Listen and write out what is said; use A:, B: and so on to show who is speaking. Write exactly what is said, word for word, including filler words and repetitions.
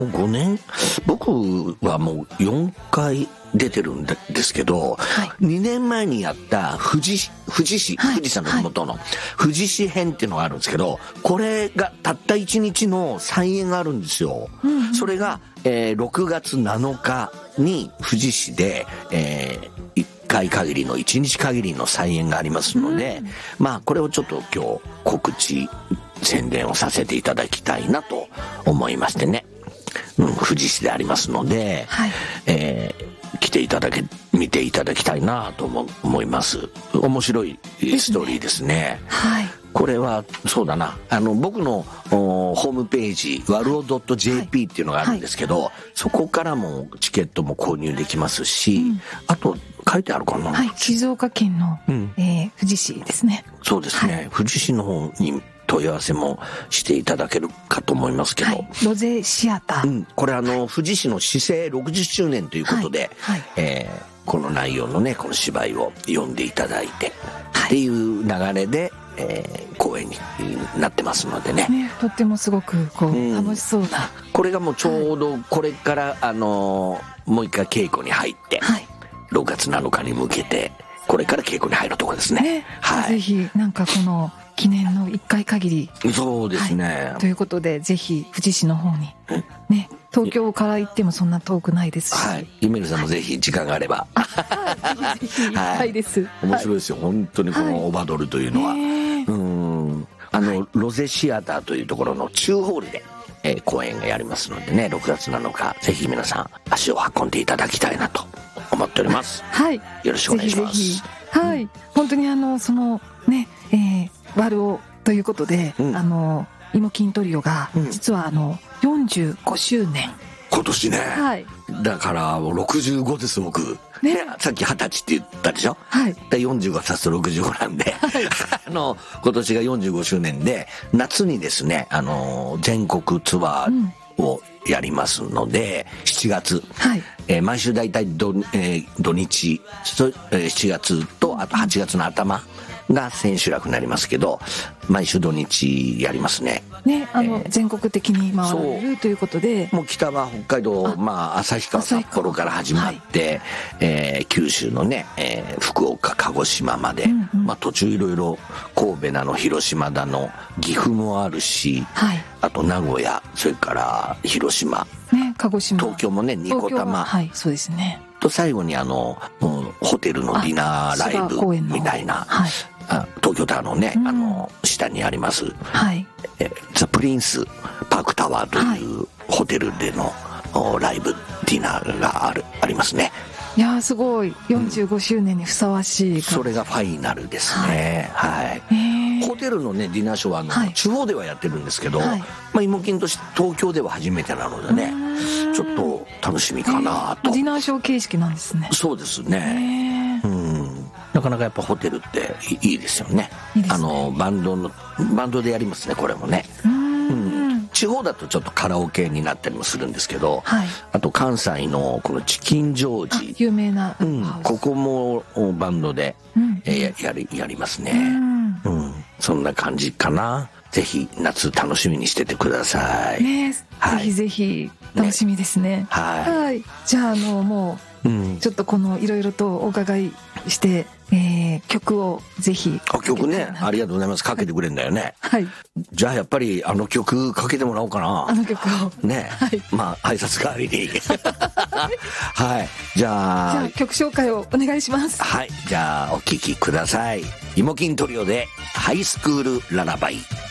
A: ごねん、僕はもうよんかい出てるんですけど、はい、にねんまえにやった富士、富士市、はい、富士山の麓の富士市編っていうのがあるんですけど、これがたったいちにちの再演があるんですよ。うんうん、それが、えー、ろくがつなのかに富士市で、えー、いっかい限りのいちにち限りの再演がありますので、うん、まあこれをちょっと今日告知宣伝をさせていただきたいなと思いましてね。うん、富士市でありますので、はい、えー、来ていただけ見ていただきたいなと思います。面白いストーリーですね。はい、これはそうだな、あの僕のホームページワルオ .jp っていうのがあるんですけど、はい、そこからもチケットも購入できますし、うん、あと書いてあるかな、
B: はい、静岡県の、うん、えー、富士市ですね。
A: そうですね、はい、富士市の方に問い合わせもしていただけるかと思いますけど、はい、
B: ロゼシアター、
A: うん、これあの富士市の市政ろくじゅっしゅうねんということで、はいはい、えー、この内容のねこの芝居を読んでいただいて、はい、っていう流れで、えー、公演になってますので ね, ね
B: とってもすごくこう、うん、楽しそうな、
A: これがもうちょうどこれから、はい、あのー、もう一回稽古に入って、はい、ろくがつなのかに向けてこれから稽古に入るところですね。ね、
B: はい、ぜひなんかこの記念のいっかい限り、
A: そうですね、
B: はい、ということでぜひ富士市の方にね、東京から行ってもそんな遠くないですし、
A: はい、ゆめるさんもぜひ時間があれば、
B: はい、ぜひ行きたいです、はい、
A: 面白いですよ、はい、本当にこのオバドルというのは、はい、うんあの、はい、ロゼシアターというところの中ホールで、えー、公演がやりますのでね、ろくがつなのかぜひ皆さん足を運んでいただきたいなと思っております。
B: はい、
A: よろしくお願いします。
B: ぜひぜひ、はい、うん、本当にあのそのね、えー、ワルオということで、うん、あのイモキントリオが実はあのよんじゅうごしゅうねん、
A: 今年ね、
B: はい、
A: だからろくじゅうごです僕、ね、ね、さっきはたちって言ったでしょ、はい、でよんじゅうご足すとろくじゅうごなんで、はい、あの今年がよんじゅうごしゅうねんで夏にですね、あの全国ツアーをやりますので、うん、しちがつ、はい、えー、毎週大体土、えー、土日、えー、しちがつとあとはちがつの頭が千秋楽になりますけど、毎週土日やりますね。
B: ね、あの、えー、全国的に回られるということで、
A: もう北は北海道、まあ旭川札幌から始まって、はい、えー、九州のね、えー、福岡鹿児島まで、うんうん、まあ途中いろいろ神戸だの広島だの岐阜もあるし、はい、あと名古屋、それから広島、
B: ね、鹿児島、
A: 東京もね、ニコタマ、
B: はい、そうですね。
A: と最後にあの、うん、ホテルのディナーライブみたいな、はい、あ東京タワーのね、うん、あの下にあります、はい、えザ・プリンスパークタワーというホテルでの、はい、ライブディナーがあるありますね。
B: いやーすごい、よんじゅうごしゅうねんにふさわしい、うん、
A: それがファイナルですね。はい、はい、えー、ホテルのねディナーショーはあの、はい、地方ではやってるんですけど、はい、まあ、イモキンとして東京では初めてなのでね、ちょっと楽しみかなと、
B: えー、ディナーショー形式なんですね。
A: そうですね、えー、うん、なかなかやっぱホテルっていいですよね。いいですね、あのバンドのバンドでやりますね、これもね。うん、地方だとちょっとカラオケになったりもするんですけど、はい、あと関西のこのチキンジョージ、
B: 有名な、
A: うん、ここもバンドで、うん、えー、やりやりますね、うん、うん、そんな感じかな。ぜひ夏楽しみにしててください、
B: ね、はい、ぜひぜひ楽しみですね。ね、はい、はい、じゃああのもう、うん、ちょっとこのいろいろとお伺いして、えー、曲をぜひ。
A: あ、曲ね、ありがとうございます。かけてくれんだよね。
B: はい。
A: じゃあやっぱりあの曲かけてもらおうかな。
B: あの曲を。
A: ね。はい。まあ挨拶代わりに。はい。じゃあ。
B: じゃあ曲紹介をお願いします。
A: はい。じゃあお聴きください。イモキントリオでハイスクールララバイ。